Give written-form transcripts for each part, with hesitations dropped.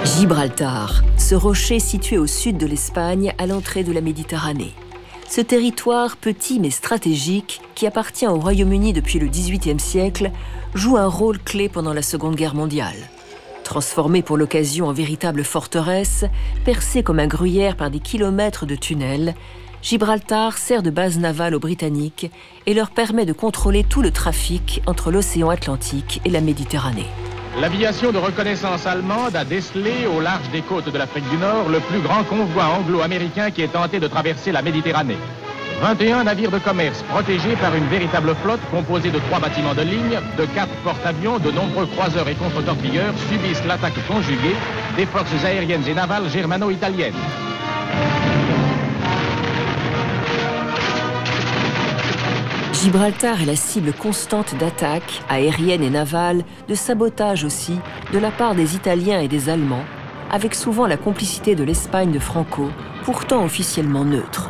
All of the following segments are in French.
Gibraltar, ce rocher situé au sud de l'Espagne, à l'entrée de la Méditerranée. Ce territoire petit mais stratégique, qui appartient au Royaume-Uni depuis le XVIIIe siècle, joue un rôle clé pendant la Seconde Guerre mondiale. Transformé pour l'occasion en véritable forteresse, percée comme un gruyère par des kilomètres de tunnels, Gibraltar sert de base navale aux Britanniques et leur permet de contrôler tout le trafic entre l'océan Atlantique et la Méditerranée. L'aviation de reconnaissance allemande a décelé au large des côtes de l'Afrique du Nord le plus grand convoi anglo-américain qui ait tenté de traverser la Méditerranée. 21 navires de commerce protégés par une véritable flotte composée de 3 bâtiments de ligne, de 4 porte-avions, de nombreux croiseurs et contre-torpilleurs subissent l'attaque conjuguée des forces aériennes et navales germano-italiennes. Gibraltar est la cible constante d'attaques, aériennes et navales, de sabotage aussi, de la part des Italiens et des Allemands, avec souvent la complicité de l'Espagne de Franco, pourtant officiellement neutre.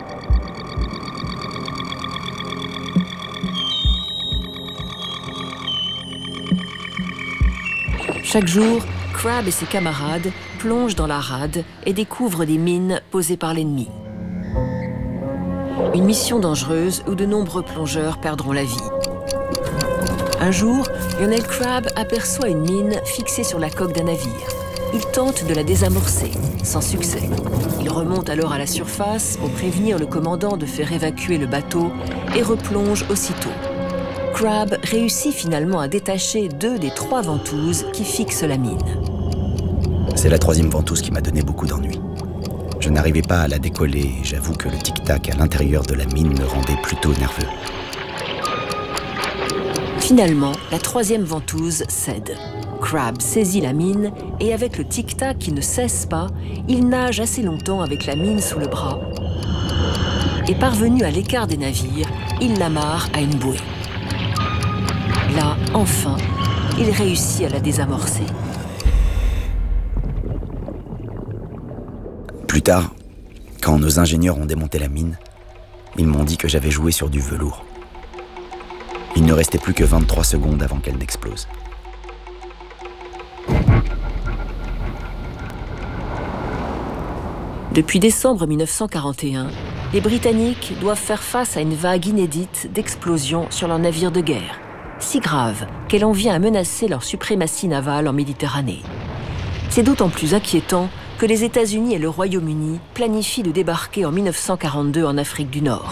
Chaque jour, Crabbe et ses camarades plongent dans la rade et découvrent des mines posées par l'ennemi. Une mission dangereuse où de nombreux plongeurs perdront la vie. Un jour, Lionel Crabbe aperçoit une mine fixée sur la coque d'un navire. Il tente de la désamorcer, sans succès. Il remonte alors à la surface pour prévenir le commandant de faire évacuer le bateau et replonge aussitôt. Crabbe réussit finalement à détacher 2 des 3 ventouses qui fixent la mine. C'est la 3e ventouse qui m'a donné beaucoup d'ennuis. Je n'arrivais pas à la décoller et j'avoue que le tic-tac à l'intérieur de la mine me rendait plutôt nerveux. Finalement, la 3e ventouse cède. Crabbe saisit la mine et avec le tic-tac qui ne cesse pas, il nage assez longtemps avec la mine sous le bras. Et parvenu à l'écart des navires, il l'amarre à une bouée. Là, enfin, il réussit à la désamorcer. Plus tard, quand nos ingénieurs ont démonté la mine, ils m'ont dit que j'avais joué sur du velours. Il ne restait plus que 23 secondes avant qu'elle n'explose. Depuis décembre 1941, les Britanniques doivent faire face à une vague inédite d'explosions sur leurs navires de guerre, si grave qu'elle en vient à menacer leur suprématie navale en Méditerranée. C'est d'autant plus inquiétant que les États-Unis et le Royaume-Uni planifient de débarquer en 1942 en Afrique du Nord.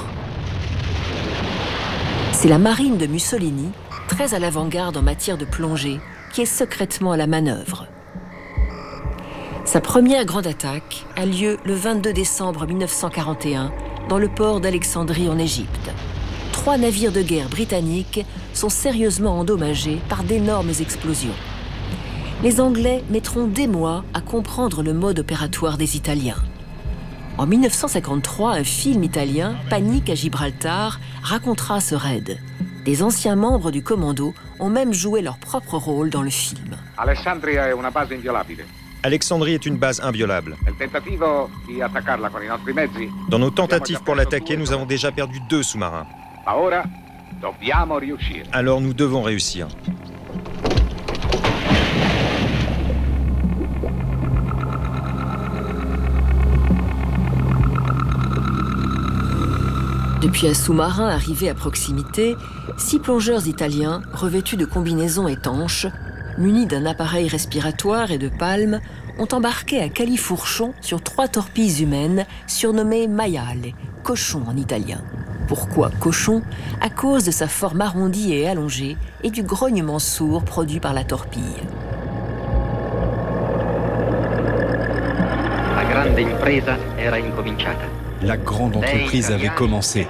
C'est la marine de Mussolini, très à l'avant-garde en matière de plongée, qui est secrètement à la manœuvre. Sa première grande attaque a lieu le 22 décembre 1941 dans le port d'Alexandrie en Égypte. 3 navires de guerre britanniques sont sérieusement endommagés par d'énormes explosions. Les Anglais mettront des mois à comprendre le mode opératoire des Italiens. En 1953, un film italien, Panique à Gibraltar, racontera ce raid. Des anciens membres du commando ont même joué leur propre rôle dans le film. Alexandrie est une base inviolable. Dans nos tentatives pour l'attaquer, nous avons déjà perdu 2 sous-marins. Alors nous devons réussir. Depuis un sous-marin arrivé à proximité, 6 plongeurs italiens, revêtus de combinaisons étanches, munis d'un appareil respiratoire et de palmes, ont embarqué à califourchon sur 3 torpilles humaines surnommées maiale, cochon en italien. Pourquoi cochon? À cause de sa forme arrondie et allongée et du grognement sourd produit par la torpille. La grande entreprise avait commencé.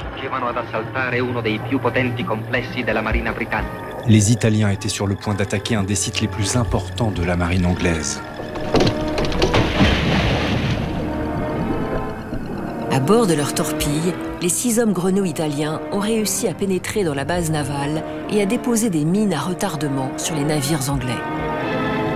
Les Italiens étaient sur le point d'attaquer un des sites les plus importants de la marine anglaise. À bord de leur torpille, les 6 hommes grenouilles italiens ont réussi à pénétrer dans la base navale et à déposer des mines à retardement sur les navires anglais.